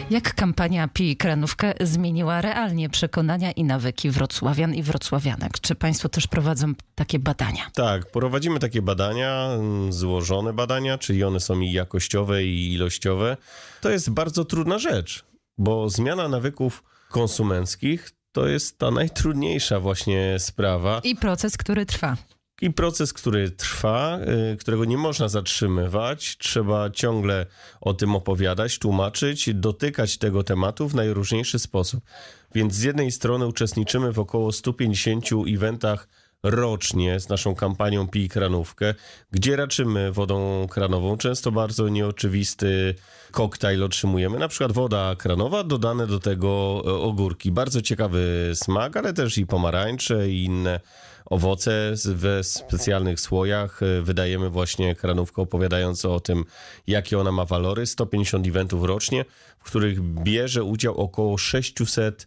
Jak kampania Pij Kranówkę zmieniła realnie przekonania i nawyki wrocławian i wrocławianek? Czy państwo też prowadzą takie badania? Tak, prowadzimy takie badania, złożone badania, czyli one są i jakościowe, i ilościowe. To jest bardzo trudna rzecz, bo zmiana nawyków konsumenckich to jest ta najtrudniejsza właśnie sprawa. I proces, który trwa. I proces, który trwa, którego nie można zatrzymywać. Trzeba ciągle o tym opowiadać, tłumaczyć, dotykać tego tematu w najróżniejszy sposób. Więc z jednej strony uczestniczymy w około 150 eventach rocznie z naszą kampanią Pij Kranówkę, gdzie raczymy wodą kranową. Często bardzo nieoczywisty koktajl otrzymujemy, na przykład woda kranowa, dodane do tego ogórki. Bardzo ciekawy smak, ale też i pomarańcze i inne owoce we specjalnych słojach. Wydajemy właśnie kranówkę opowiadającą o tym, jakie ona ma walory. 150 eventów rocznie, w których bierze udział około 600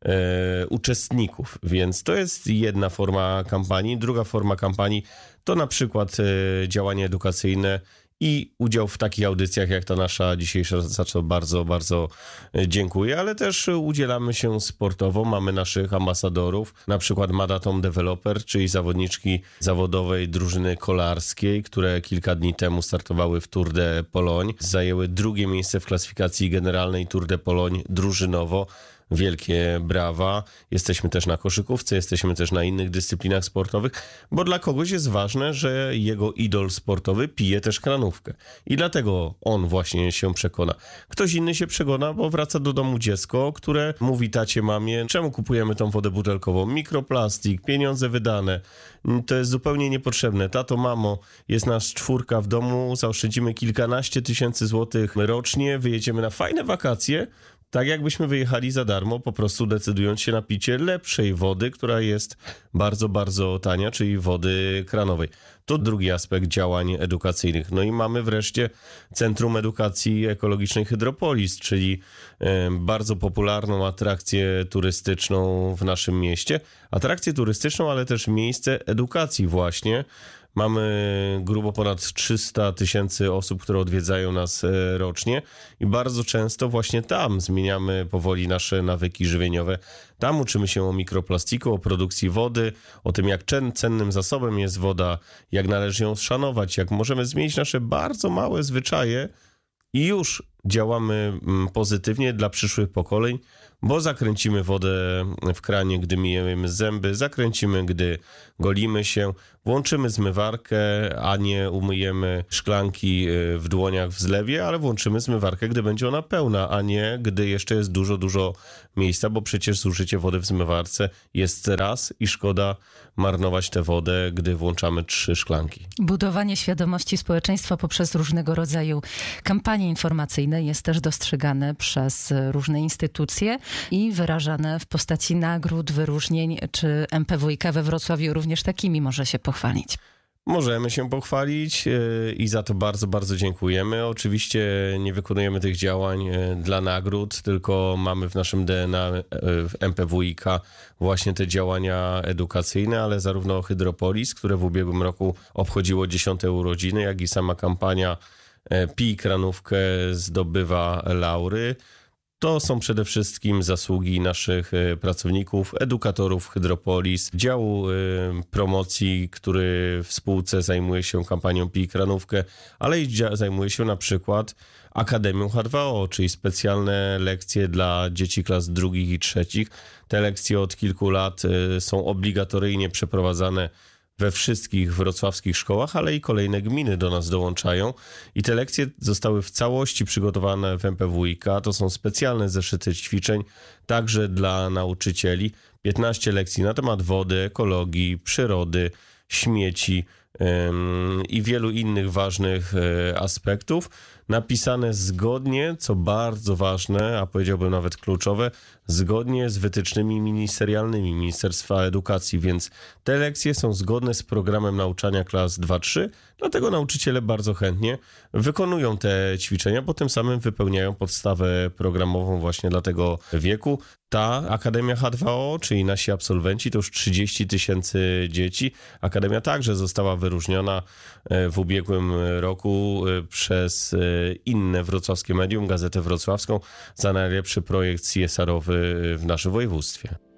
uczestników, więc to jest jedna forma kampanii. Druga forma kampanii to na przykład działania edukacyjne i udział w takich audycjach jak ta nasza dzisiejsza, za co bardzo, bardzo dziękuję, ale też udzielamy się sportowo. Mamy naszych ambasadorów, na przykład Madatom Developer, czyli zawodniczki zawodowej drużyny kolarskiej, które kilka dni temu startowały w Tour de Pologne. Zajęły drugie miejsce w klasyfikacji generalnej Tour de Pologne drużynowo. Wielkie brawa. Jesteśmy też na koszykówce, jesteśmy też na innych dyscyplinach sportowych, bo dla kogoś jest ważne, że jego idol sportowy pije też kranówkę. I dlatego on właśnie się przekona. Ktoś inny się przekona, bo wraca do domu dziecko, które mówi tacie, mamie, czemu kupujemy tą wodę butelkową? Mikroplastik, pieniądze wydane. To jest zupełnie niepotrzebne. Tato, mamo, jest nas 4 w domu, zaoszczędzimy kilkanaście tysięcy złotych rocznie, wyjedziemy na fajne wakacje, tak jakbyśmy wyjechali za darmo, po prostu decydując się na picie lepszej wody, która jest bardzo, bardzo tania, czyli wody kranowej. To drugi aspekt działań edukacyjnych. No i mamy wreszcie Centrum Edukacji Ekologicznej Hydropolis, czyli bardzo popularną atrakcję turystyczną w naszym mieście. Atrakcję turystyczną, ale też miejsce edukacji właśnie. Mamy grubo ponad 300 000 osób, które odwiedzają nas rocznie i bardzo często właśnie tam zmieniamy powoli nasze nawyki żywieniowe. Tam uczymy się o mikroplastiku, o produkcji wody, o tym, jak cennym zasobem jest woda, jak należy ją szanować, jak możemy zmienić nasze bardzo małe zwyczaje i już działamy pozytywnie dla przyszłych pokoleń, bo zakręcimy wodę w kranie, gdy myjemy zęby, zakręcimy, gdy golimy się, włączymy zmywarkę, a nie umyjemy szklanki w dłoniach w zlewie, ale włączymy zmywarkę, gdy będzie ona pełna, a nie gdy jeszcze jest dużo, dużo miejsca, bo przecież zużycie wody w zmywarce jest raz i szkoda marnować tę wodę, gdy włączamy 3 szklanki. Budowanie świadomości społeczeństwa poprzez różnego rodzaju kampanie informacyjne jest też dostrzegane przez różne instytucje i wyrażane w postaci nagród, wyróżnień. Czy MPWiK we Wrocławiu również takimi może się pochwalić? Możemy się pochwalić i za to bardzo, bardzo dziękujemy. Oczywiście nie wykonujemy tych działań dla nagród, tylko mamy w naszym DNA w MPWiK właśnie te działania edukacyjne, ale zarówno Hydropolis, które w ubiegłym roku obchodziło 10. urodziny, jak i sama kampania Pij Kranówkę zdobywa laury. To są przede wszystkim zasługi naszych pracowników, edukatorów Hydropolis, działu promocji, który w spółce zajmuje się kampanią Pij Kranówkę, ale i zajmuje się na przykład Akademią H2O, czyli specjalne lekcje dla dzieci klas 2. i 3. Te lekcje od kilku lat są obligatoryjnie przeprowadzane we wszystkich wrocławskich szkołach, ale i kolejne gminy do nas dołączają. I te lekcje zostały w całości przygotowane w MPWiK. To są specjalne zeszyty ćwiczeń, także dla nauczycieli. 15 lekcji na temat wody, ekologii, przyrody, śmieci i wielu innych ważnych aspektów, napisane zgodnie, co bardzo ważne, a powiedziałbym nawet kluczowe, zgodnie z wytycznymi ministerialnymi Ministerstwa Edukacji, więc te lekcje są zgodne z programem nauczania klas 2-3, dlatego nauczyciele bardzo chętnie wykonują te ćwiczenia, bo tym samym wypełniają podstawę programową właśnie dla tego wieku. Ta Akademia H2O, czyli nasi absolwenci, to już 30 000 dzieci. Akademia także została wyróżniona w ubiegłym roku przez inne wrocławskie medium, Gazetę Wrocławską, za najlepszy projekt CSR-owy w naszym województwie.